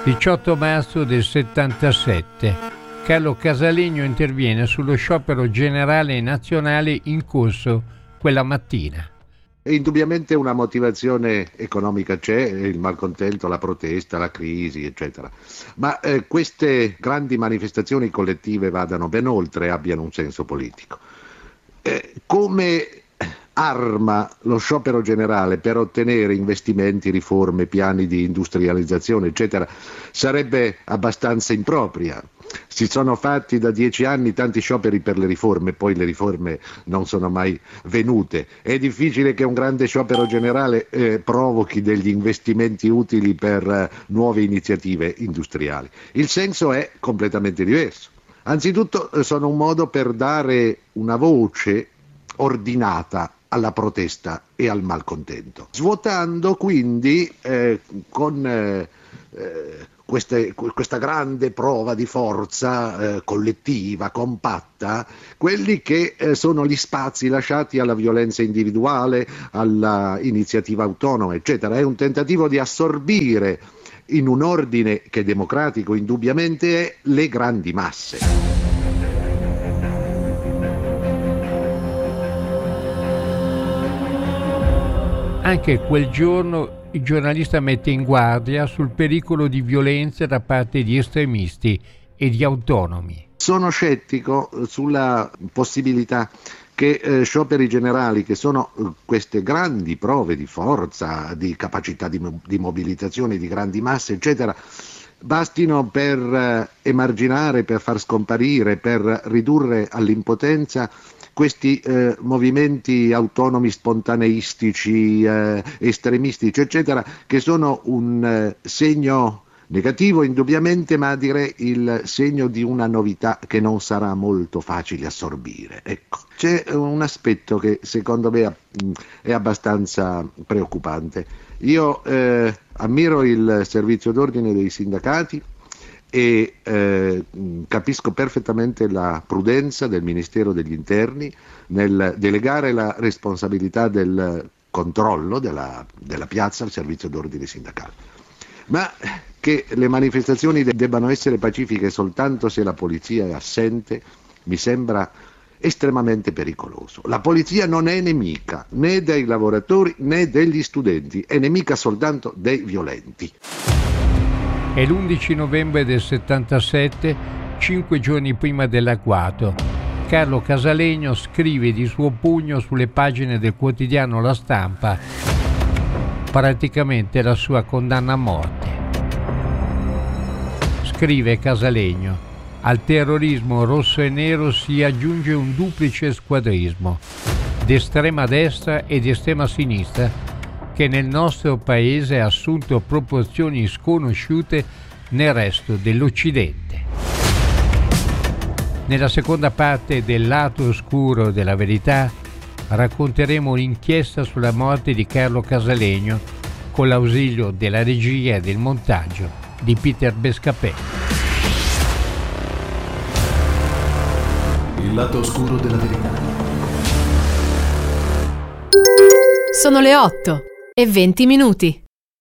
18 marzo del 77. Carlo Casalegno interviene sullo sciopero generale nazionale in corso quella mattina. Indubbiamente una motivazione economica c'è, il malcontento, la protesta, la crisi, eccetera. Ma queste grandi manifestazioni collettive vadano ben oltre, abbiano un senso politico. Come arma lo sciopero generale per ottenere investimenti, riforme, piani di industrializzazione, eccetera, sarebbe abbastanza impropria. Si sono fatti da 10 anni tanti scioperi per le riforme, poi le riforme non sono mai venute. È difficile che un grande sciopero generale provochi degli investimenti utili per nuove iniziative industriali. Il senso è completamente diverso. Anzitutto sono un modo per dare una voce ordinata alla protesta e al malcontento, svuotando quindi con questa grande prova di forza collettiva, compatta, quelli che sono gli spazi lasciati alla violenza individuale, alla iniziativa autonoma, eccetera. È un tentativo di assorbire in un ordine che democratico indubbiamente è le grandi masse. Anche quel giorno il giornalista mette in guardia sul pericolo di violenza da parte di estremisti e di autonomi. Sono scettico sulla possibilità che scioperi generali, che sono queste grandi prove di forza, di capacità di mobilitazione di grandi masse, eccetera, bastino per emarginare, per far scomparire, per ridurre all'impotenza questi movimenti autonomi, spontaneistici, estremistici, eccetera, che sono un segno negativo indubbiamente, ma direi il segno di una novità che non sarà molto facile assorbire. Ecco. C'è un aspetto che secondo me è abbastanza preoccupante. Io ammiro il servizio d'ordine dei sindacati e capisco perfettamente la prudenza del Ministero degli Interni nel delegare la responsabilità del controllo della piazza al servizio d'ordine sindacale. Ma che le manifestazioni debbano essere pacifiche soltanto se la polizia è assente mi sembra estremamente pericoloso. La polizia non è nemica né dei lavoratori né degli studenti, è nemica soltanto dei violenti. È l'11 novembre del 77, 5 giorni prima dell'agguato. Carlo Casalegno scrive di suo pugno sulle pagine del quotidiano La Stampa praticamente la sua condanna a morte. Scrive Casalegno: al terrorismo rosso e nero si aggiunge un duplice squadrismo, d'estrema destra e di estrema sinistra, che nel nostro paese ha assunto proporzioni sconosciute nel resto dell'Occidente. Nella seconda parte del Lato oscuro della verità racconteremo un'inchiesta sulla morte di Carlo Casalegno con l'ausilio della regia e del montaggio di Peter Bescapè. Il lato oscuro della verità. Sono le 8:20.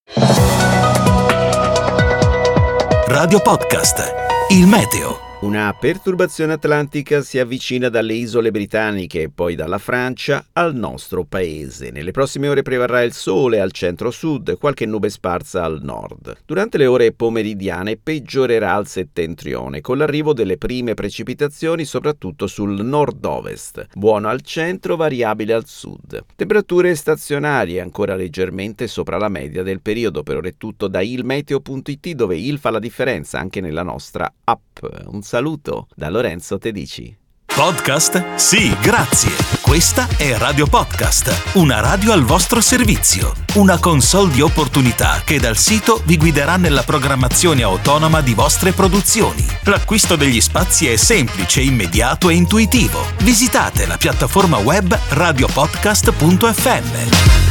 Radio Podcast. Il meteo. Una perturbazione atlantica si avvicina dalle isole britanniche e poi dalla Francia al nostro paese. Nelle prossime ore prevarrà il sole al centro-sud, qualche nube sparsa al nord. Durante le ore pomeridiane peggiorerà al settentrione, con l'arrivo delle prime precipitazioni soprattutto sul nord-ovest. Buono al centro, variabile al sud. Temperature stazionarie ancora leggermente sopra la media del periodo. Per ora è tutto da ilmeteo.it, dove il fa la differenza anche nella nostra app. Un saluto da Lorenzo Tedici. Podcast? Sì, grazie. Questa è Radio Podcast, una radio al vostro servizio. Una console di opportunità che dal sito vi guiderà nella programmazione autonoma di vostre produzioni. L'acquisto degli spazi è semplice, immediato e intuitivo. Visitate la piattaforma web radiopodcast.fm.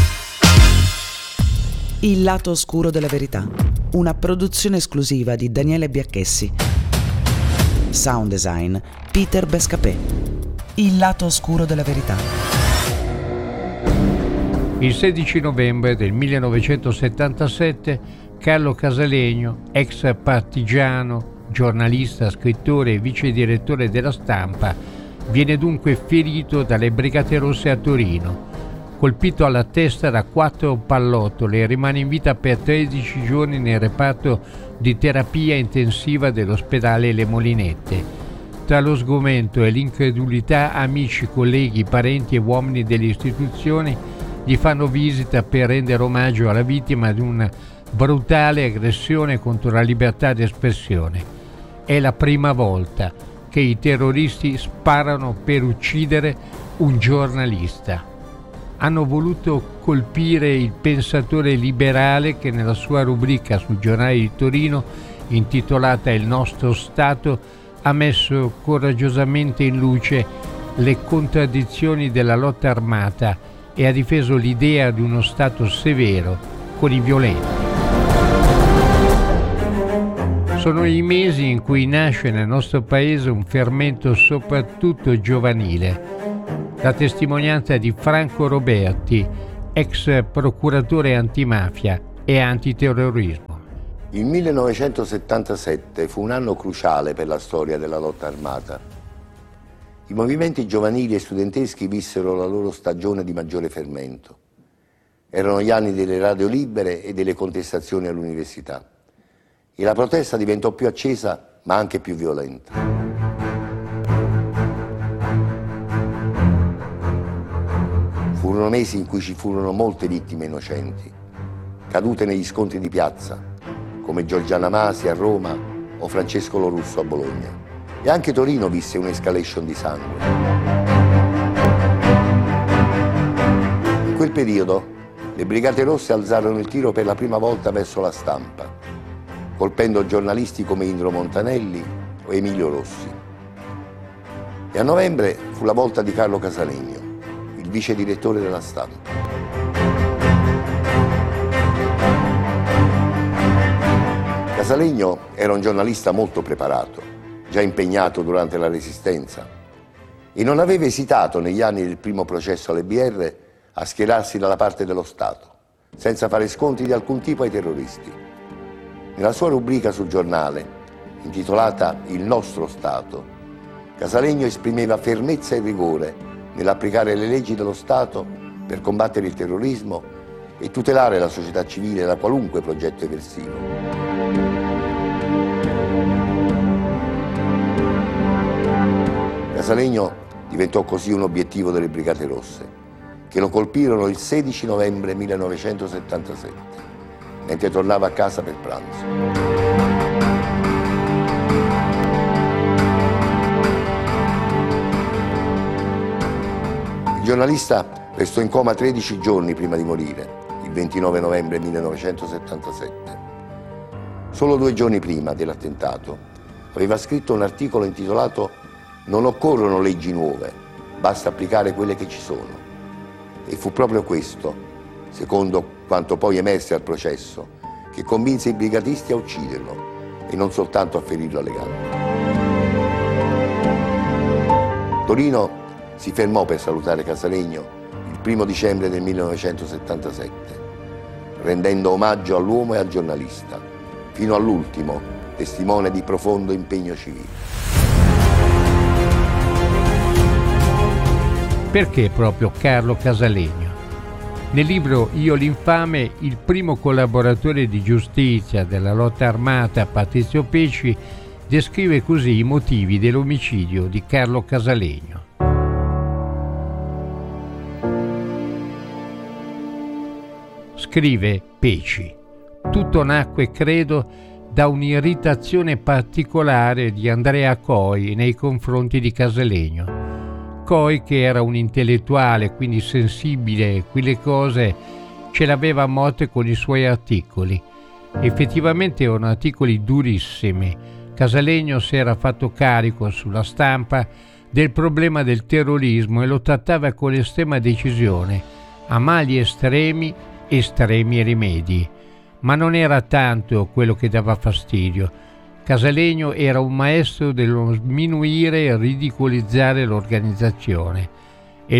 Il lato oscuro della verità. Una produzione esclusiva di Daniele Biacchessi. Sound design Peter Bescapè. Il lato oscuro della verità. Il 16 novembre del 1977 Carlo Casalegno, ex partigiano, giornalista, scrittore e vice direttore della Stampa, viene dunque ferito dalle Brigate Rosse a Torino. Colpito alla testa da 4 pallottole e rimane in vita per 13 giorni nel reparto di terapia intensiva dell'ospedale Le Molinette. Tra lo sgomento e l'incredulità, amici, colleghi, parenti e uomini delle istituzioni gli fanno visita per rendere omaggio alla vittima di una brutale aggressione contro la libertà di espressione. È la prima volta che i terroristi sparano per uccidere un giornalista. Hanno voluto colpire il pensatore liberale che nella sua rubrica sul Giornale di Torino, intitolata Il nostro Stato, ha messo coraggiosamente in luce le contraddizioni della lotta armata e ha difeso l'idea di uno Stato severo con i violenti. Sono i mesi in cui nasce nel nostro paese un fermento soprattutto giovanile. La testimonianza di Franco Roberti, ex procuratore antimafia e antiterrorismo. Il 1977 fu un anno cruciale per la storia della lotta armata. I movimenti giovanili e studenteschi vissero la loro stagione di maggiore fermento. Erano gli anni delle radio libere e delle contestazioni all'università. E la protesta diventò più accesa, ma anche più violenta. Furono mesi in cui ci furono molte vittime innocenti, cadute negli scontri di piazza, come Giorgiana Masi a Roma o Francesco Lorusso a Bologna. E anche Torino visse un'escalation di sangue. In quel periodo le Brigate Rosse alzarono il tiro per la prima volta verso la Stampa, colpendo giornalisti come Indro Montanelli o Emilio Rossi. E a novembre fu la volta di Carlo Casalegno, il vice direttore della Stampa. Casalegno era un giornalista molto preparato, già impegnato durante la Resistenza, e non aveva esitato negli anni del primo processo alle BR a schierarsi dalla parte dello Stato, senza fare sconti di alcun tipo ai terroristi. Nella sua rubrica sul giornale, intitolata Il nostro Stato, Casalegno esprimeva fermezza e rigore nell'applicare le leggi dello Stato per combattere il terrorismo e tutelare la società civile da qualunque progetto eversivo. Casalegno diventò così un obiettivo delle Brigate Rosse, che lo colpirono il 16 novembre 1977, mentre tornava a casa per pranzo. Il giornalista restò in coma 13 giorni prima di morire, il 29 novembre 1977. Solo 2 giorni prima dell'attentato aveva scritto un articolo intitolato «Non occorrono leggi nuove, basta applicare quelle che ci sono». E fu proprio questo, secondo quanto poi emerse al processo, che convinse i brigatisti a ucciderlo e non soltanto a ferirlo alle gambe. Torino si fermò per salutare Casalegno il 1 dicembre del 1977, rendendo omaggio all'uomo e al giornalista, fino all'ultimo testimone di profondo impegno civile. Perché proprio Carlo Casalegno? Nel libro Io l'infame, il primo collaboratore di giustizia della lotta armata, Patrizio Pecci, descrive così i motivi dell'omicidio di Carlo Casalegno. Scrive Pecci: tutto nacque, credo, da un'irritazione particolare di Andrea Coi nei confronti di Casalegno. Coi, che era un intellettuale, quindi sensibile, quelle cose ce l'aveva a morte con i suoi articoli. Effettivamente erano articoli durissimi. Casalegno si era fatto carico sulla Stampa del problema del terrorismo e lo trattava con estrema decisione, a mali estremi rimedi. Ma non era tanto quello che dava fastidio. Casalegno era un maestro dello sminuire e ridicolizzare l'organizzazione, e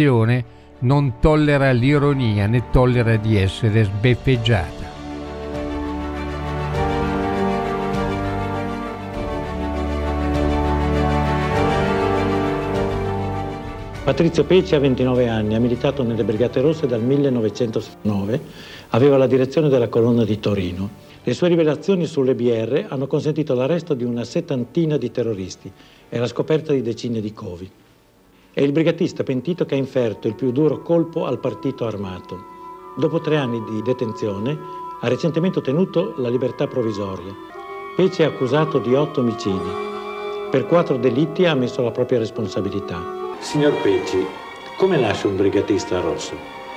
l'organizzazione non tollera l'ironia né tollera di essere sbeffeggiata. Patrizio Peci ha 29 anni, ha militato nelle Brigate Rosse dal 1909, aveva la direzione della colonna di Torino. Le sue rivelazioni sulle BR hanno consentito l'arresto di una settantina di terroristi e la scoperta di decine di covi. È il brigatista pentito che ha inferto il più duro colpo al partito armato. Dopo 3 anni di detenzione, ha recentemente ottenuto la libertà provvisoria. Peci è accusato di 8 omicidi. Per 4 delitti ha ammesso la propria responsabilità. Signor Peci, come nasce un brigatista rosso?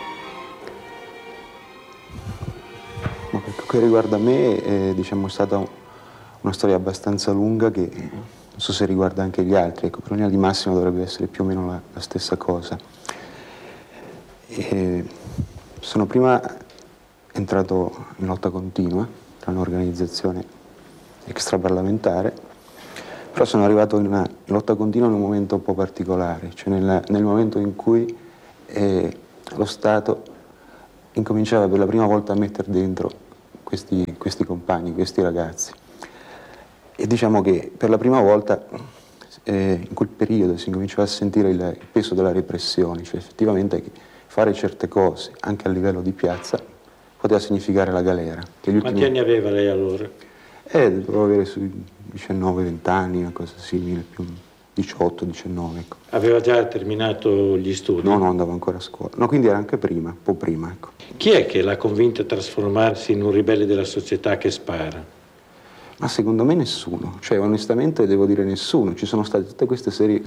Ma per quel che riguarda me è stata una storia abbastanza lunga che non so se riguarda anche gli altri. Ecco, per linea di massima dovrebbe essere più o meno la stessa cosa. Sono prima entrato in lotta continua tra un'organizzazione extraparlamentare, però sono arrivato in lotta continua in un momento un po' particolare, cioè nel momento in cui lo Stato incominciava per la prima volta a mettere dentro questi compagni, questi ragazzi. E diciamo che per la prima volta in quel periodo si incominciava a sentire il peso della repressione, cioè effettivamente che fare certe cose anche a livello di piazza poteva significare la galera. Quanti anni aveva lei allora? Dovevo avere sui 19-20 anni, una cosa simile, più 18-19. Ecco. Aveva già terminato gli studi? No, andavo ancora a scuola. No, quindi era anche prima, un po' prima, ecco. Chi è che l'ha convinto a trasformarsi in un ribelle della società che spara? Ma secondo me nessuno, cioè onestamente devo dire nessuno. Ci sono state tutte queste serie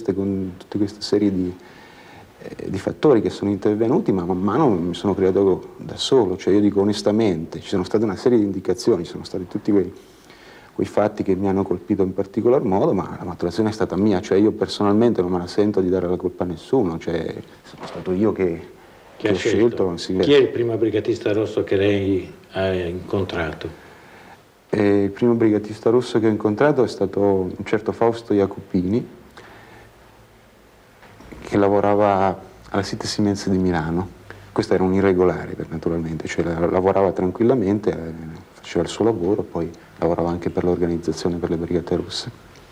di fattori che sono intervenuti, ma man mano mi sono creato da solo, cioè io dico onestamente, ci sono state una serie di indicazioni, ci sono stati tutti quei fatti che mi hanno colpito in particolar modo, ma la maturazione è stata mia, cioè io personalmente non me la sento di dare la colpa a nessuno, cioè sono stato io che ho scelto. Chi è il primo brigatista rosso che lei ha incontrato? Il primo brigatista rosso che ho incontrato è stato un certo Fausto Jacopini, che lavorava alla Site Siemens di Milano. Questo era un irregolare, naturalmente, cioè lavorava tranquillamente, faceva il suo lavoro, poi lavorava anche per l'organizzazione per le Brigate Rosse.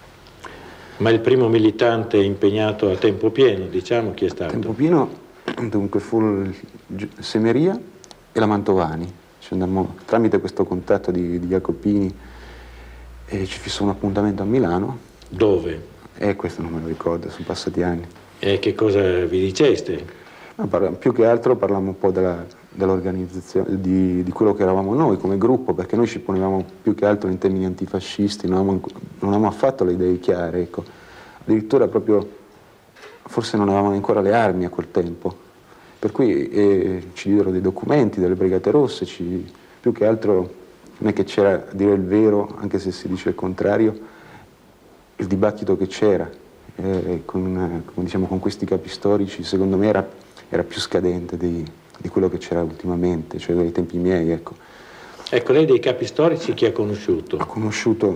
Ma il primo militante impegnato a tempo pieno, diciamo, chi è stato? A tempo pieno, dunque, fu Semeria e la Mantovani. Ci andammo, tramite questo contatto di Jacopini, ci fissò un appuntamento a Milano. Dove? Questo non me lo ricordo, sono passati anni. E che cosa vi diceste? Più che altro parlavamo un po' dell'organizzazione, di quello che eravamo noi come gruppo, perché noi ci ponevamo più che altro in termini antifascisti, non avevamo affatto le idee chiare, ecco. Addirittura proprio, forse non avevamo ancora le armi a quel tempo, per cui ci diedero dei documenti delle Brigate Rosse, più che altro non è che c'era, a dire il vero, anche se si dice il contrario, il dibattito che c'era. Con questi capi storici, secondo me era più scadente di quello che c'era ultimamente, cioè dai tempi miei, ecco. Ecco, lei dei capi storici chi ha conosciuto? Ho conosciuto,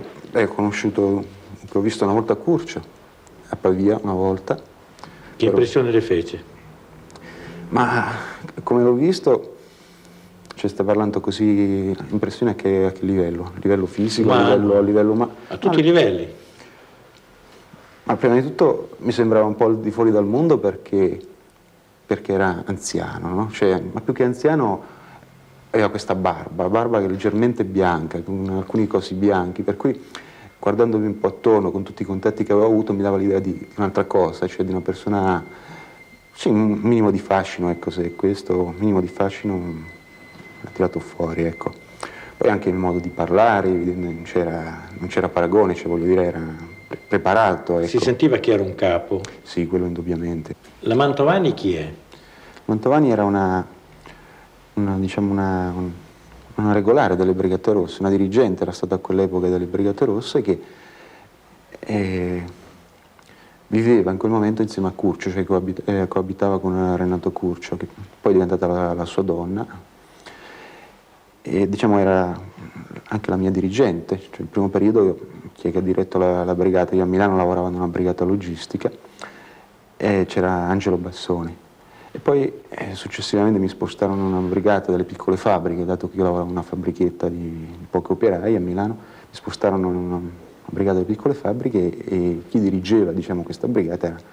ho visto una volta a Curcio, a Pavia una volta. Che impressione le fece? Ma come l'ho visto, cioè sta parlando così, impressione a che livello? A livello fisico, a livello umano? A tutti i livelli? Ma prima di tutto mi sembrava un po' al di fuori dal mondo perché era anziano, no? Cioè, ma più che anziano aveva questa barba che è leggermente bianca, con alcuni cosi bianchi, per cui guardandomi un po' attorno con tutti i contatti che avevo avuto mi dava l'idea di un'altra cosa, cioè di una persona, sì, un minimo di fascino, ecco, se questo minimo di fascino l'ha tirato fuori, ecco. Poi anche il modo di parlare, non c'era paragone, cioè voglio dire, era preparato. Ecco. Si sentiva che era un capo? Sì, quello indubbiamente. La Mantovani chi è? Mantovani era una regolare delle Brigate Rosse, una dirigente, era stata a quell'epoca delle Brigate Rosse che viveva in quel momento insieme a Curcio, cioè coabitava con Renato Curcio, che poi è diventata la sua donna. E era anche la mia dirigente, cioè il primo periodo chi è che ha diretto la brigata, io a Milano lavoravo in una brigata logistica e c'era Angelo Bassoni e poi successivamente mi spostarono in una brigata delle piccole fabbriche, dato che io lavoravo in una fabbrichetta di pochi operai a Milano, mi spostarono in una brigata delle piccole fabbriche e chi dirigeva questa brigata era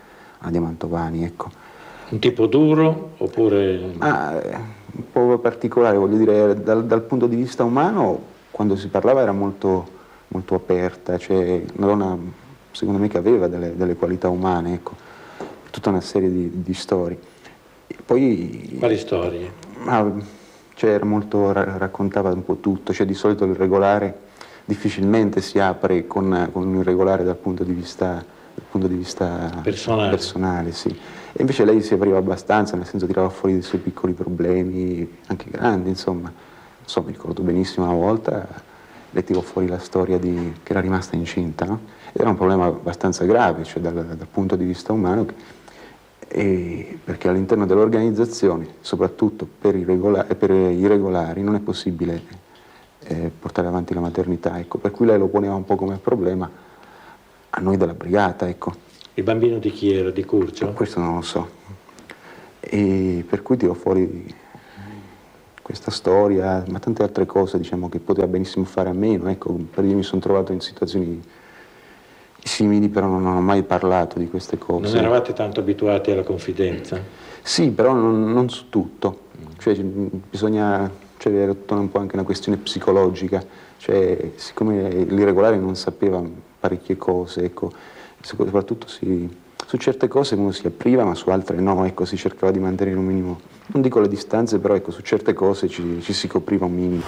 Mantovani, ecco. Un tipo duro oppure... Un po' particolare, voglio dire, dal punto di vista umano, quando si parlava era molto, molto aperta, cioè una donna, secondo me, che aveva delle qualità umane, ecco, tutta una serie di storie. E poi... Quali storie? Cioè era molto, raccontava un po' tutto, cioè di solito il regolare difficilmente si apre con un irregolare dal punto di vista personale, sì. E invece lei si apriva abbastanza, nel senso tirava fuori dei suoi piccoli problemi, anche grandi, insomma. Mi ricordo benissimo una volta, le tirò fuori la storia che era rimasta incinta, no? Ed era un problema abbastanza grave, cioè dal punto di vista umano, perché all'interno dell'organizzazione, soprattutto per i regolari, non è possibile portare avanti la maternità, ecco, per cui lei lo poneva un po' come problema a noi della brigata, ecco. Il bambino di chi era? Di Curcio? Questo non lo so. E per cui tirò fuori questa storia, ma tante altre cose, diciamo, che poteva benissimo fare a meno, ecco, perché io mi sono trovato in situazioni simili, però non ho mai parlato di queste cose. Non eravate tanto abituati alla confidenza? Sì, però non su tutto, cioè bisogna, era tutta un po' anche una questione psicologica, cioè siccome l'irregolare non sapeva parecchie cose, ecco, soprattutto su certe cose uno si apriva, ma su altre no, ecco, si cercava di mantenere un minimo, non dico le distanze, però ecco, su certe cose ci si copriva un minimo.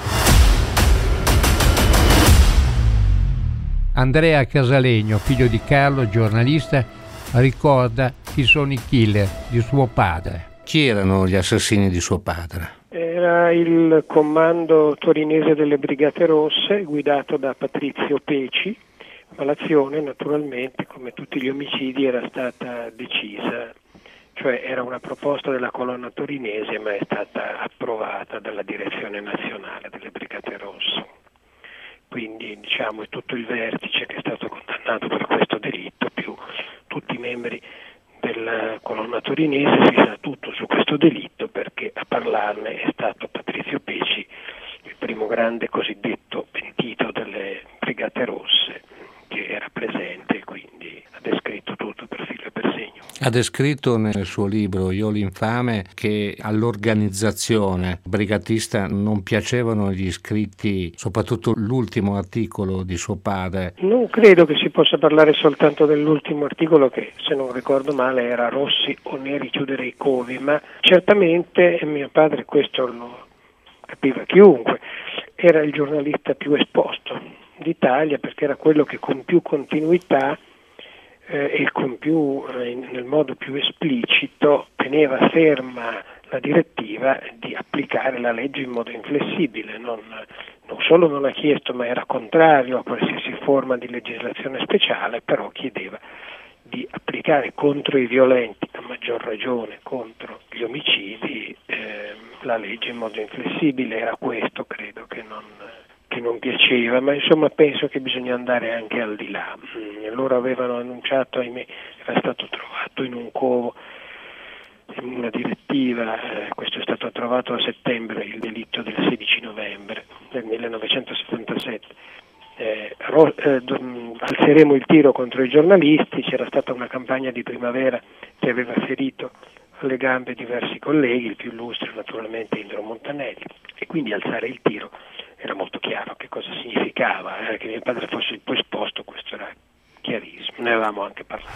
Andrea Casalegno, figlio di Carlo, giornalista, ricorda chi sono i killer di suo padre. Chi erano gli assassini di suo padre? Era il comando torinese delle Brigate Rosse, guidato da Patrizio Peci, ma l'azione naturalmente, come tutti gli omicidi, era stata decisa, cioè era una proposta della colonna torinese, ma è stata approvata dalla direzione nazionale delle Brigate Rosse. Quindi diciamo è tutto il vertice che è stato condannato per questo delitto, più tutti i membri della colonna torinese. Si sa tutto su questo delitto perché a parlarne è stato Patrizio Peci, il primo grande cosiddetto pentito delle Brigate Rosse, che era presente, quindi ha descritto tutto per filo e per segno. Ha descritto nel suo libro Io l'infame che all'organizzazione brigatista non piacevano gli iscritti, soprattutto l'ultimo articolo di suo padre. Non credo che si possa parlare soltanto dell'ultimo articolo, che se non ricordo male era Rossi o Neri chiudere i covi, ma certamente mio padre, questo lo capiva chiunque, era il giornalista più esposto d'Italia, perché era quello che con più continuità e con nel modo più esplicito teneva ferma la direttiva di applicare la legge in modo inflessibile. Non solo non ha chiesto, ma era contrario a qualsiasi forma di legislazione speciale, però chiedeva di applicare contro i violenti, a maggior ragione contro gli omicidi, la legge in modo inflessibile. Era questo, credo, che non piaceva, ma insomma penso che bisogna andare anche al di là. Loro avevano annunciato, ahimè, era stato trovato in un covo una direttiva, questo è stato trovato a settembre, il delitto del 16 novembre del 1977. Alzeremo il tiro contro i giornalisti. C'era stata una campagna di primavera che aveva ferito alle gambe diversi colleghi, il più illustre naturalmente Indro Montanelli, e quindi alzare il tiro era molto chiaro che cosa significava, che mio padre fosse il più esposto, questo era chiarissimo, ne avevamo anche parlato.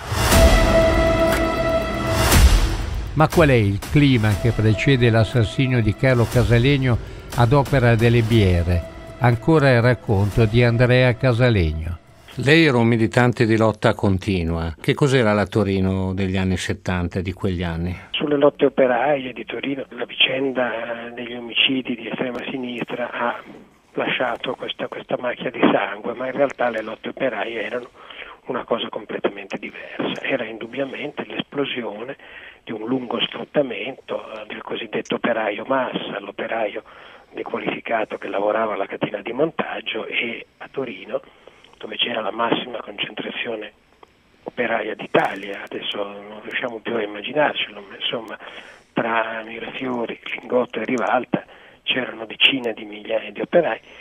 Ma qual è il clima che precede l'assassinio di Carlo Casalegno ad opera delle BR? Ancora il racconto di Andrea Casalegno. Lei era un militante di lotta continua. Che cos'era la Torino degli anni 70, di quegli anni? Sulle lotte operaie di Torino, la vicenda degli omicidi di estrema sinistra ha lasciato questa macchia di sangue, ma in realtà le lotte operaie erano una cosa completamente diversa. Era indubbiamente l'esplosione di un lungo sfruttamento del cosiddetto operaio massa, l'operaio dequalificato che lavorava alla catena di montaggio, e a Torino, dove c'era la massima concentrazione operaia d'Italia, adesso non riusciamo più a immaginarcelo, ma insomma tra Mirafiori, Lingotto e Rivalta c'erano decine di migliaia di operai.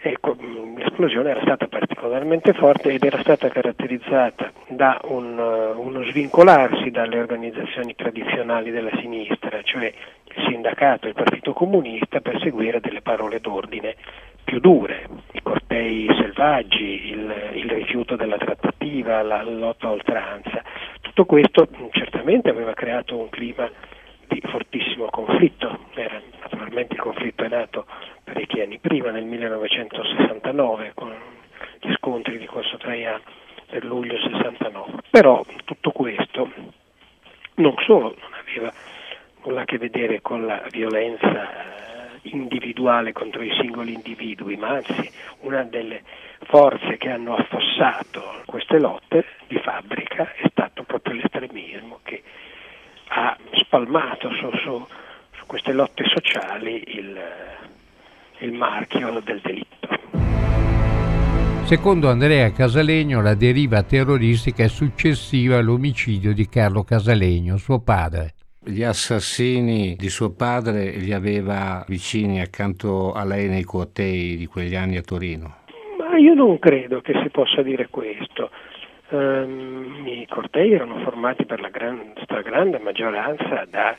L'esplosione era stata particolarmente forte ed era stata caratterizzata da uno svincolarsi dalle organizzazioni tradizionali della sinistra, cioè il sindacato e il Partito Comunista, per seguire delle parole d'ordine più dure, i cortei selvaggi, il rifiuto della trattativa, la lotta a oltranza. Tutto questo certamente aveva creato un clima di fortissimo conflitto. Naturalmente il conflitto è nato parecchi anni prima, nel 1969, con gli scontri di Corso Traiano del luglio 69. Però tutto questo non solo non aveva nulla a che vedere con la violenza individuale contro i singoli individui, ma anzi una delle forze che hanno affossato queste lotte di fabbrica è stato proprio l'estremismo, che ha spalmato su queste lotte sociali il marchio del delitto. Secondo Andrea Casalegno, la deriva terroristica è successiva all'omicidio di Carlo Casalegno, suo padre. Gli assassini di suo padre li aveva vicini accanto a lei nei cortei di quegli anni a Torino? Ma io non credo che si possa dire questo. I cortei erano formati per la stragrande maggioranza da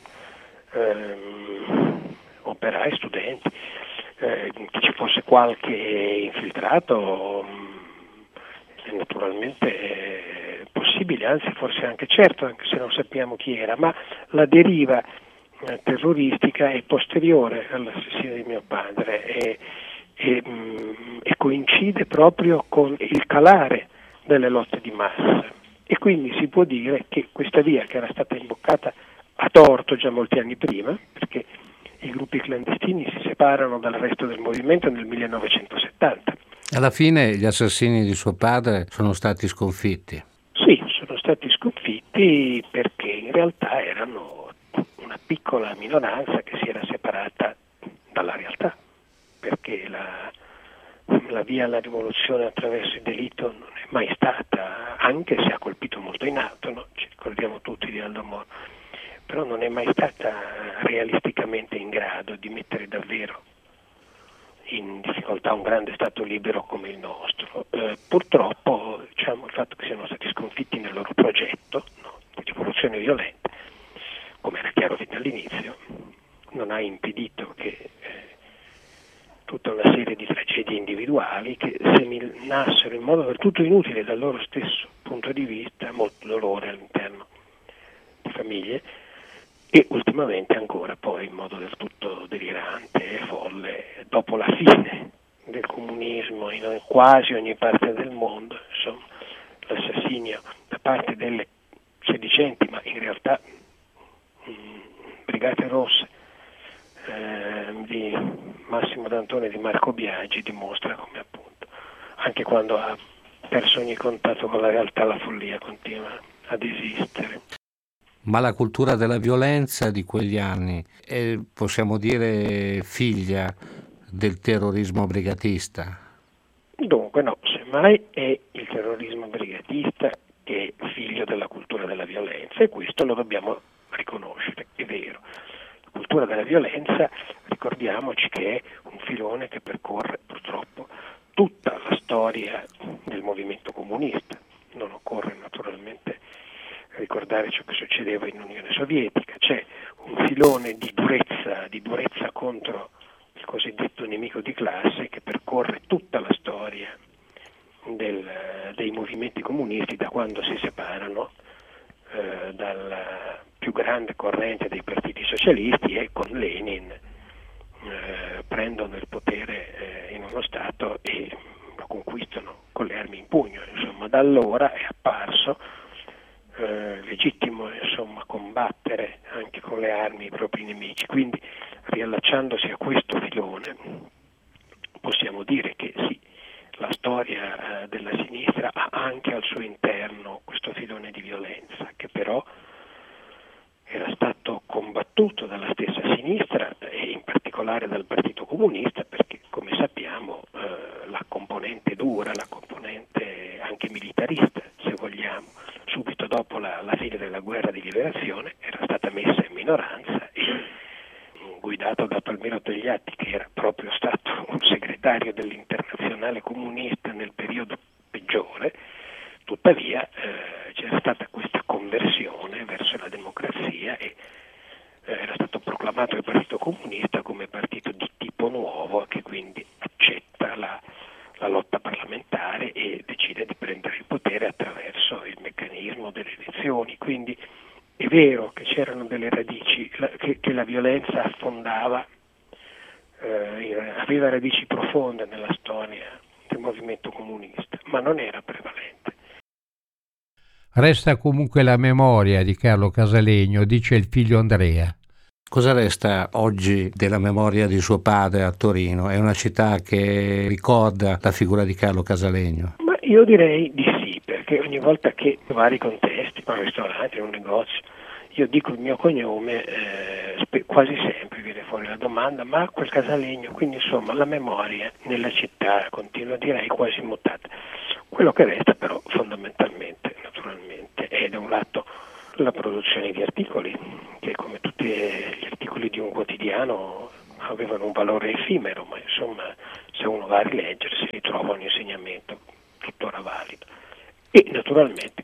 operai, studenti. Che ci fosse qualche infiltrato è naturalmente possibile, anzi forse anche certo, anche se non sappiamo chi era, ma la deriva terroristica è posteriore all'assassinio di mio padre e coincide proprio con il calare delle lotte di massa, e quindi si può dire che questa via, che era stata imboccata a torto già molti anni prima, perché i gruppi clandestini si separano dal resto del movimento nel 1970. Alla fine gli assassini di suo padre sono stati sconfitti. Sì, sono stati sconfitti perché in realtà erano una piccola minoranza che si era separata dalla realtà, perché la via alla rivoluzione attraverso il delitto non è mai stata, anche se ha colpito molto in alto, no? Ci ricordiamo tutti di Aldo Moro, però non è mai stata realisticamente in grado di mettere davvero in difficoltà un grande Stato libero come il nostro. Purtroppo il fatto che siano stati sconfitti nel loro progetto, no, di rivoluzione violenta, come era chiaro fin dall'inizio, non ha impedito che tutta una serie di tragedie individuali che seminassero in modo del tutto inutile dal loro stesso punto di vista molto dolore all'interno di famiglie, e ultimamente ancora poi in modo del tutto delirante e folle, dopo la fine del comunismo in quasi ogni parte del mondo, insomma, l'assassinio da parte delle sedicenti, ma in realtà Brigate Rosse di Massimo D'Antona e di Marco Biagi dimostra come appunto, anche quando ha perso ogni contatto con la realtà, la follia continua ad esistere. Ma la cultura della violenza di quegli anni è, possiamo dire, figlia del terrorismo brigatista? Dunque no, semmai è il terrorismo brigatista che è figlio della cultura della violenza, e questo lo dobbiamo riconoscere, è vero. La cultura della violenza, ricordiamoci che è un filone che percorre purtroppo tutta la storia del movimento comunista. Non occorre naturalmente ricordare ciò che succedeva in Unione Sovietica. C'è un filone di durezza contro il cosiddetto nemico di classe che percorre tutta la storia dei movimenti comunisti, da quando si separano dalla più grande corrente dei partiti socialisti e con Lenin prendono il potere in uno Stato e lo conquistano con le armi in pugno. Insomma, da allora è apparso legittimo, insomma, combattere anche con le armi i propri nemici. Quindi, riallacciandosi a questo filone, possiamo dire che sì, la storia della sinistra ha anche al suo interno questo filone di violenza, che però era stato combattuto dalla stessa sinistra e in particolare dal Partito Comunista, perché come sappiamo la componente dura, la componente anche militarista, se vogliamo, subito dopo la fine della guerra di liberazione era stata messa in minoranza, e guidato da Palmiro Togliatti, che era proprio stato un segretario dell'Internazionale tuttavia c'era stata questa conversione verso la democrazia e era stato proclamato il Partito Comunista come partito di tipo nuovo, che quindi accetta la lotta parlamentare e decide di prendere il potere attraverso il meccanismo delle elezioni. Quindi è vero che c'erano delle radici, che la violenza affondava, aveva radici profonde nella storia del movimento comunista, ma non era prevalente. Resta comunque la memoria di Carlo Casalegno, dice il figlio Andrea. Cosa resta oggi della memoria di suo padre a Torino? È una città che ricorda la figura di Carlo Casalegno? Ma io direi di sì, perché ogni volta che in vari contesti, in un ristorante, in un negozio, io dico il mio cognome, quasi sempre viene fuori la domanda, ma quel Casalegno, quindi insomma la memoria nella città continua, direi quasi immutata. Quello che resta però fondamentalmente, naturalmente, è da un lato la produzione di articoli, che come tutti gli articoli di un quotidiano avevano un valore effimero, ma insomma se uno va a rileggere si ritrova un insegnamento tuttora valido. E naturalmente